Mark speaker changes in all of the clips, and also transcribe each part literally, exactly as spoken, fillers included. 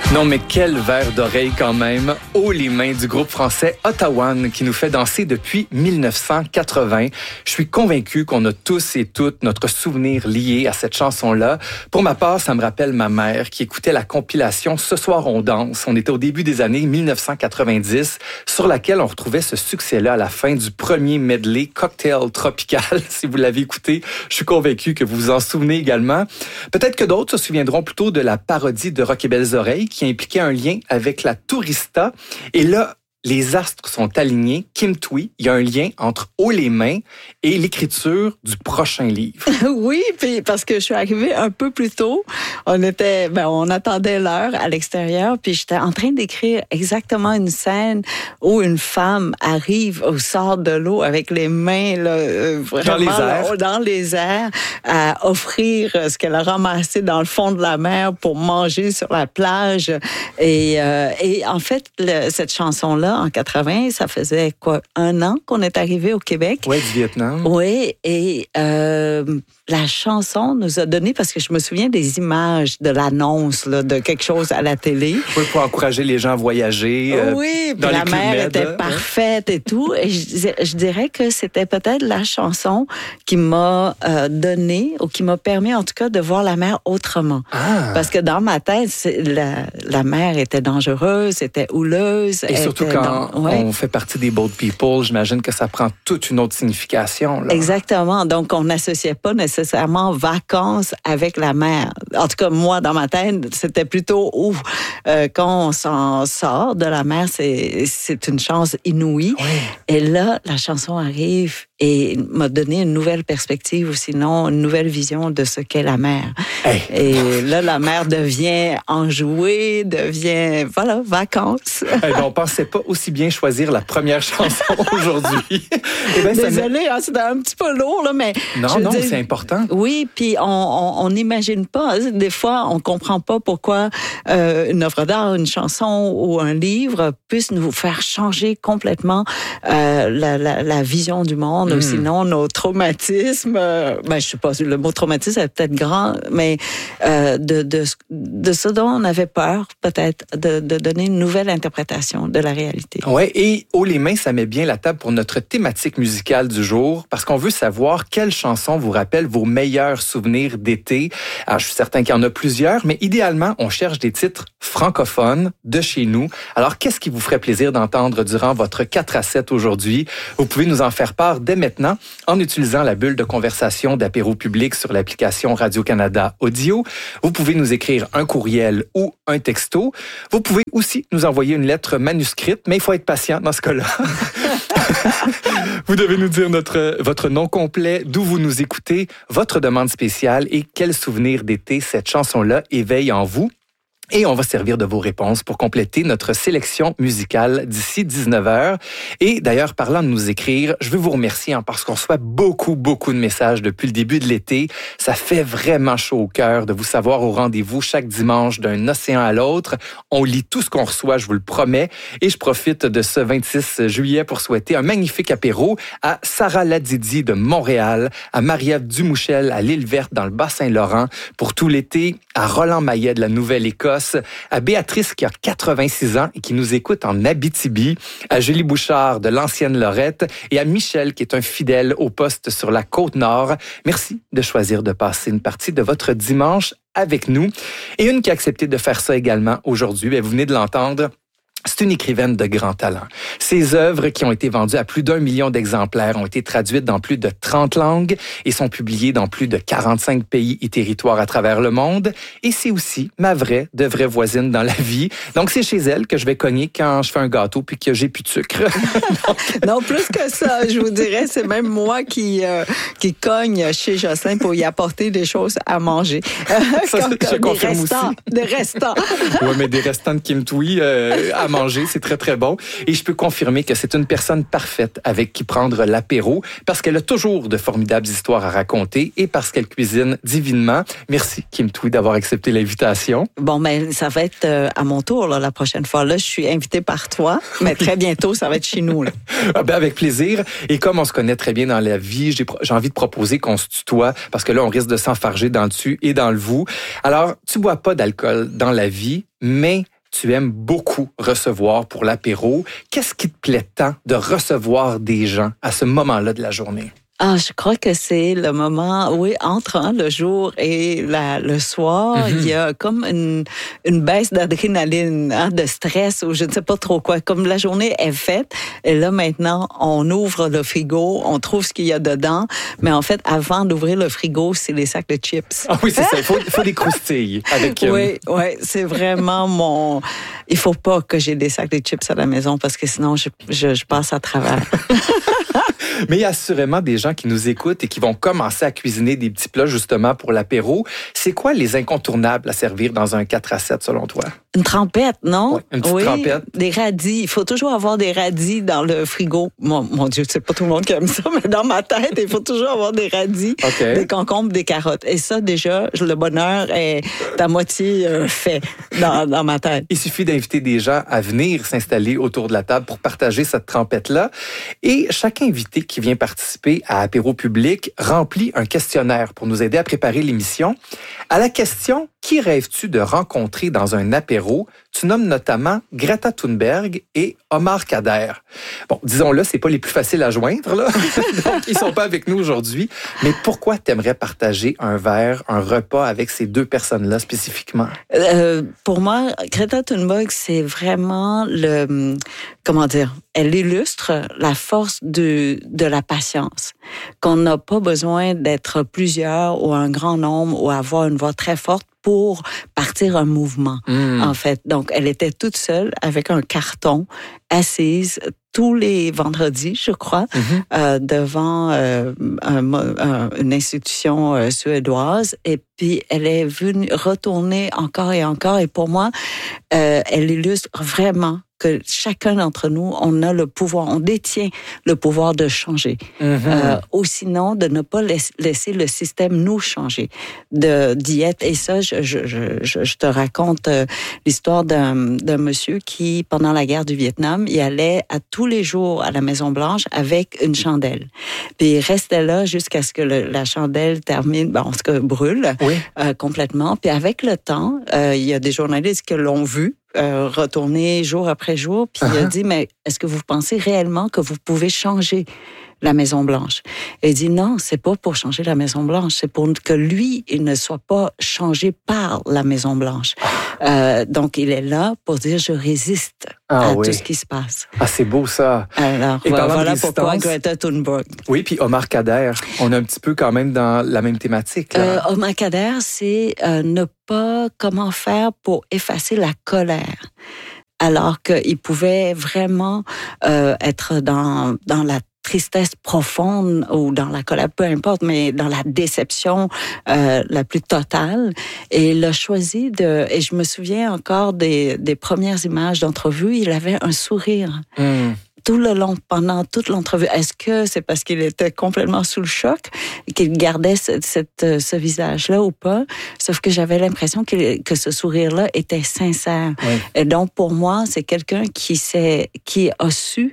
Speaker 1: Non, mais quel verre d'oreille quand même. Haut les mains du groupe français Ottawan qui nous fait danser depuis dix-neuf cent quatre-vingts. Je suis convaincu qu'on a tous et toutes notre souvenir lié à cette chanson-là. Pour ma part, ça me rappelle ma mère qui écoutait la compilation Ce soir on danse. On était au début des années dix-neuf cent quatre-vingt-dix, sur laquelle on retrouvait ce succès-là à la fin du premier medley Cocktail Tropical. Si vous l'avez écouté, je suis convaincu que vous vous en souvenez également. Peut-être que d'autres se souviendront plutôt de la parodie de Rock et Belles Oreilles qui impliquait un lien avec la tourista. Et là, les astres sont alignés. Kim Thuy, il y a un lien entre Haut les mains et l'écriture du prochain livre.
Speaker 2: Oui, puis parce que je suis arrivée un peu plus tôt. On était, ben, on attendait l'heure à l'extérieur, puis j'étais en train d'écrire exactement une scène où une femme arrive au sort de l'eau avec les mains là, euh, vraiment,
Speaker 1: dans les airs,
Speaker 2: là, dans les airs, à offrir ce qu'elle a ramassé dans le fond de la mer pour manger sur la plage. Et, euh, et en fait, le, cette chanson-là, en quatre-vingts, ça faisait quoi, un an qu'on est arrivé au Québec.
Speaker 1: Oui, du Vietnam.
Speaker 2: Oui, et euh, la chanson nous a donné, parce que je me souviens des images de l'annonce là, de quelque chose à la télé.
Speaker 1: Oui, pour encourager les gens à voyager. Euh,
Speaker 2: oui,
Speaker 1: dans
Speaker 2: puis
Speaker 1: les
Speaker 2: la mer
Speaker 1: Club
Speaker 2: était
Speaker 1: Med,
Speaker 2: parfaite et tout. Et je, je dirais que c'était peut-être la chanson qui m'a euh, donné, ou qui m'a permis en tout cas de voir la mer autrement.
Speaker 1: Ah.
Speaker 2: Parce que dans ma tête, la, la mer était dangereuse, était houleuse.
Speaker 1: Et surtout quand dans, ouais. on fait partie des boat people, j'imagine que ça prend toute une autre signification. Là.
Speaker 2: Exactement. Donc, on n'associait pas nécessairement vacances avec la mer. En tout cas, moi, dans ma tête, c'était plutôt où, euh, quand on s'en sort de la mer, c'est, c'est une chance inouïe.
Speaker 1: Oui.
Speaker 2: Et là, la chanson arrive et m'a donné une nouvelle perspective, ou sinon une nouvelle vision de ce qu'est la mer.
Speaker 1: Hey.
Speaker 2: Et là, la mer devient enjouée, devient, voilà, vacances.
Speaker 1: Hey, ben, on pensait pas aussi bien choisir la première chanson aujourd'hui. Eh ben,
Speaker 2: Désolée, hein, c'était un petit peu lourd, là, mais...
Speaker 1: Non, non, dire, c'est important.
Speaker 2: Oui, puis on n'imagine pas, des fois, on comprend pas pourquoi euh, une œuvre d'art, une chanson ou un livre puisse nous faire changer complètement euh, la, la, la vision du monde, mm. ou sinon nos traumatismes. Euh, ben, je sais pas, le mot traumatisme est peut-être grand, mais euh, de, de, de ce dont on avait peur, peut-être, de, de donner une nouvelle interprétation de la réalité.
Speaker 1: Oui, et Haut les mains, ça met bien la table pour notre thématique musicale du jour, parce qu'on veut savoir quelle chanson vous rappelle vos meilleurs souvenirs d'été. Alors, je suis certain qu'il y en a plusieurs, mais idéalement, on cherche des titres francophones de chez nous. Alors, qu'est-ce qui vous ferait plaisir d'entendre durant votre quatre à sept aujourd'hui? Vous pouvez nous en faire part dès maintenant en utilisant la bulle de conversation d'Apéro Public sur l'application Radio-Canada Audio. Vous pouvez nous écrire un courriel ou un texto. Vous pouvez aussi nous envoyer une lettre manuscrite, mais il faut être patient dans ce cas-là. Vous devez nous dire notre, votre nom complet, d'où vous nous écoutez, votre demande spéciale et quel souvenir d'été cette chanson-là éveille en vous. Et on va servir de vos réponses pour compléter notre sélection musicale d'ici dix-neuf heures. Et d'ailleurs, parlant de nous écrire, je veux vous remercier hein, parce qu'on reçoit beaucoup, beaucoup de messages depuis le début de l'été. Ça fait vraiment chaud au cœur de vous savoir au rendez-vous chaque dimanche d'un océan à l'autre. On lit tout ce qu'on reçoit, je vous le promets. Et je profite de ce vingt-six juillet pour souhaiter un magnifique apéro à Sarah Ladidi de Montréal, à Marie-Ève Dumouchel à l'Île Verte dans le Bas-Saint-Laurent pour tout l'été, à Roland Maillet de la Nouvelle-Écosse, à Béatrice qui a quatre-vingt-six ans et qui nous écoute en Abitibi, à Julie Bouchard de l'ancienne Lorette et à Michel qui est un fidèle au poste sur la Côte-Nord. Merci de choisir de passer une partie de votre dimanche avec nous. Et une qui a accepté de faire ça également aujourd'hui, bien, vous venez de l'entendre. C'est une écrivaine de grand talent. Ses œuvres, qui ont été vendues à plus d'un million d'exemplaires, ont été traduites dans plus de trente langues et sont publiées dans plus de quarante-cinq pays et territoires à travers le monde. Et c'est aussi ma vraie, de vraie voisine dans la vie. Donc, c'est chez elle que je vais cogner quand je fais un gâteau puis que j'ai plus de sucre.
Speaker 2: Donc... Non, plus que ça, je vous dirais, c'est même moi qui, euh, qui cogne chez Jocelyn pour y apporter des choses à manger.
Speaker 1: Ça, comme, je
Speaker 2: comme
Speaker 1: confirme
Speaker 2: des restants,
Speaker 1: aussi.
Speaker 2: Des restants.
Speaker 1: Oui, mais des restants de Kim Thuy euh, à manger, c'est très, très bon. Et je peux confirmer que c'est une personne parfaite avec qui prendre l'apéro parce qu'elle a toujours de formidables histoires à raconter et parce qu'elle cuisine divinement. Merci, Kim Thuy, d'avoir accepté l'invitation.
Speaker 2: Bon, mais ça va être euh, à mon tour là, la prochaine fois. Là, je suis invitée par toi, mais très bientôt, ça va être chez nous. Là.
Speaker 1: Ah ben avec plaisir. Et comme on se connaît très bien dans la vie, j'ai, j'ai envie de proposer qu'on se tutoie parce que là, on risque de s'enfarger dans le dessus et dans le vous. Alors, tu bois pas d'alcool dans la vie, mais tu aimes beaucoup recevoir pour l'apéro. Qu'est-ce qui te plaît tant de recevoir des gens à ce moment-là de la journée?
Speaker 2: Ah, je crois que c'est le moment, oui, entre hein, le jour et la, le soir, mm-hmm. il y a comme une, une baisse d'adrénaline, hein, de stress ou je ne sais pas trop quoi. Comme la journée est faite, et là maintenant, on ouvre le frigo, on trouve ce qu'il y a dedans, mais en fait, avant d'ouvrir le frigo, c'est les sacs de chips.
Speaker 1: Ah oui, c'est ça, il faut, il faut des croustilles. Avec, euh...
Speaker 2: Oui, oui, c'est vraiment mon... Il faut pas que j'ai des sacs de chips à la maison parce que sinon, je, je, je passe à travers.
Speaker 1: Mais il y a assurément des gens qui nous écoutent et qui vont commencer à cuisiner des petits plats justement pour l'apéro. C'est quoi les incontournables à servir dans un quatre à sept selon toi?
Speaker 2: Une trempette, non?
Speaker 1: Oui, une petite
Speaker 2: oui,
Speaker 1: trempette.
Speaker 2: Des radis. Il faut toujours avoir des radis dans le frigo. Mon, mon Dieu, c'est pas tout le monde qui aime ça, mais dans ma tête, il faut toujours avoir des radis, okay. des concombres, des carottes. Et ça, déjà, le bonheur est à moitié euh, fait dans, dans ma tête.
Speaker 1: Il suffit d'inviter des gens à venir s'installer autour de la table pour partager cette trempette-là. Et chaque invité qui vient participer à Apéro Public remplit un questionnaire pour nous aider à préparer l'émission. À la question « Qui rêves-tu de rencontrer dans un apéro ?» tu nommes notamment Greta Thunberg et Omar Khadr. Bon, disons-le, c'est pas les plus faciles à joindre, là. Donc, ils sont pas avec nous aujourd'hui. Mais pourquoi t'aimerais partager un verre, un repas avec ces deux personnes-là spécifiquement?
Speaker 2: Euh, pour moi, Greta Thunberg, c'est vraiment le... Comment dire? Elle illustre la force de, de la patience. Qu'on n'a pas besoin d'être plusieurs ou un grand nombre ou avoir une voix très forte pour partir un mouvement, mmh. en fait. Donc, elle était toute seule avec un carton, assise tous les vendredis, je crois, mmh. euh, devant euh, un, un, une institution euh, suédoise. Et puis, elle est venue retourner encore et encore. Et pour moi, euh, elle illustre vraiment que chacun d'entre nous, on a le pouvoir, on détient le pouvoir de changer. Mm-hmm. Euh, ou sinon, de ne pas laisser, laisser le système nous changer. De diète. Et ça, je, je, je, je te raconte euh, l'histoire d'un, d'un monsieur qui, pendant la guerre du Vietnam, il allait à tous les jours à la Maison-Blanche avec une chandelle. Puis il restait là jusqu'à ce que le, la chandelle termine, ben, en tout cas, brûle
Speaker 1: oui.
Speaker 2: euh, complètement. Puis avec le temps, euh, il y a des journalistes qui l'ont vu Euh, retourner jour après jour, puis uh-huh. il a dit, mais est-ce que vous pensez réellement que vous pouvez changer la Maison-Blanche? Et il dit, non, c'est pas pour changer la Maison-Blanche, c'est pour que lui, il ne soit pas changé par la Maison-Blanche. Euh, donc, il est là pour dire, je résiste ah, à oui. tout ce qui se passe.
Speaker 1: Ah, c'est beau ça.
Speaker 2: Alors, Et voilà, voilà pourquoi Greta Thunberg.
Speaker 1: Oui, puis Omar Khadr, on est un petit peu quand même dans la même thématique. Là.
Speaker 2: Euh, Omar Khadr, c'est euh, ne pas comment faire pour effacer la colère. Alors qu'il pouvait vraiment euh, être dans, dans la tristesse profonde ou dans la colère, peu importe, mais dans la déception euh, la plus totale. Et il a choisi de... Et je me souviens encore des, des premières images d'entrevue, il avait un sourire. Mm. Tout le long, pendant toute l'entrevue. Est-ce que c'est parce qu'il était complètement sous le choc et qu'il gardait ce, cette, ce visage-là ou pas? Sauf que j'avais l'impression que, que ce sourire-là était sincère. Oui. Et donc, pour moi, c'est quelqu'un qui, s'est, qui a su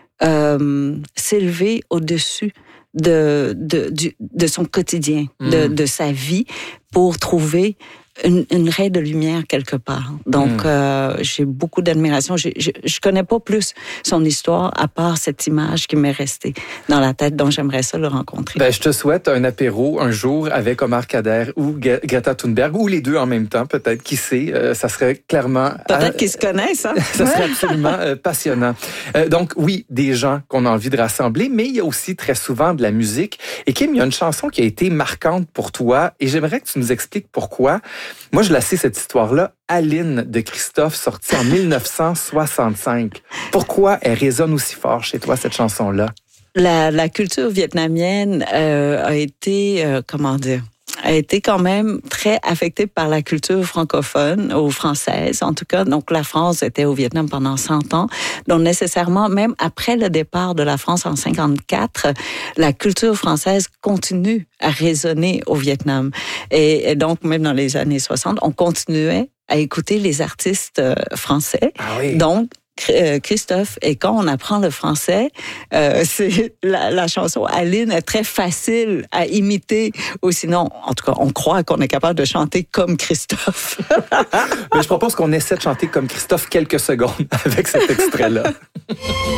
Speaker 2: euh, s'élever au-dessus de, de, du, de son quotidien, mmh. de, de sa vie, pour trouver Une, une raie de lumière quelque part. Donc, mmh. euh, j'ai beaucoup d'admiration. Je, je, je connais pas plus son histoire à part cette image qui m'est restée dans la tête, dont j'aimerais ça le rencontrer.
Speaker 1: Ben, je te souhaite un apéro un jour avec Omar Khadr ou Greta Thunberg, ou les deux en même temps, peut-être, qui sait. Euh, ça serait clairement...
Speaker 2: Peut-être euh, qu'ils se connaissent, hein?
Speaker 1: Ça serait absolument euh, passionnant. Euh, donc, oui, des gens qu'on a envie de rassembler, mais il y a aussi très souvent de la musique. Et Kim, il y a une chanson qui a été marquante pour toi, et j'aimerais que tu nous expliques pourquoi. Moi, je la sais, cette histoire-là. Aline de Christophe, sortie en dix-neuf cent soixante-cinq. Pourquoi elle résonne aussi fort chez toi, cette chanson-là?
Speaker 2: La, la culture vietnamienne euh, a été, euh, comment dire, a été quand même très affectée par la culture francophone ou française, en tout cas. Donc, la France était au Vietnam pendant cent ans. Donc, nécessairement, même après le départ de la France en cinquante-quatre, la culture française continue à résonner au Vietnam. Et, et donc, même dans les années soixante, on continuait à écouter les artistes français.
Speaker 1: Ah oui.
Speaker 2: Donc, Christophe. Et quand on apprend le français, euh, c'est la, la chanson Aline est très facile à imiter. Ou sinon, en tout cas, on croit qu'on est capable de chanter comme Christophe.
Speaker 1: Mais je propose qu'on essaie de chanter comme Christophe quelques secondes avec cet extrait-là.